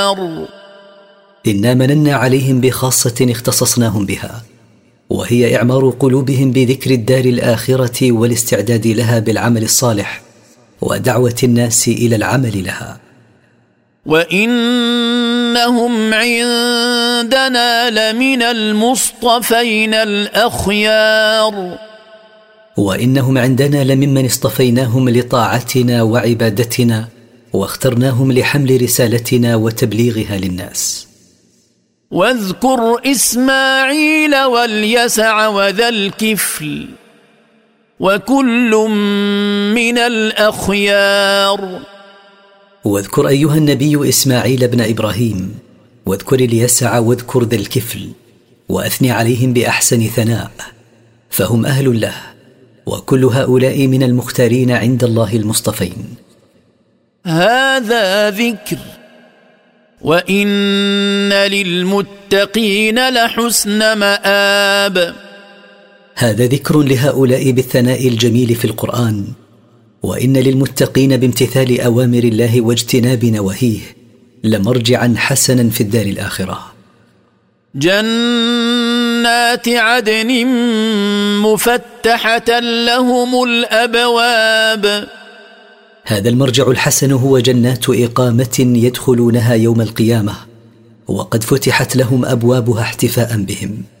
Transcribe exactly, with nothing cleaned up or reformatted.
إنا مننا عليهم بخاصة اختصصناهم بها، وهي إعمار قلوبهم بذكر الدار الآخرة والاستعداد لها بالعمل الصالح ودعوة الناس إلى العمل لها. وإنهم عندنا لمن المصطفين الأخيار. وإنهم عندنا لممن اصطفيناهم لطاعتنا وعبادتنا واخترناهم لحمل رسالتنا وتبليغها للناس. واذكر إسماعيل واليسع وذا الكفل وكل من الأخيار. واذكر أيها النبي إسماعيل بن إبراهيم، واذكر اليسع واذكر ذا الكفل، وأثني عليهم بأحسن ثناء، فهم أهل له، وكل هؤلاء من المختارين عند الله المصطفين. هذا ذكر وإن للمتقين لحسن مآب. هذا ذكر لهؤلاء بالثناء الجميل في القرآن، وإن للمتقين بامتثال أوامر الله واجتناب نواهيه لمرجعا حسنا في الدار الآخرة. جنات عدن مفتحة لهم الأبواب. هذا المرجع الحسن هو جنات إقامة يدخلونها يوم القيامة، وقد فتحت لهم أبوابها احتفاء بهم.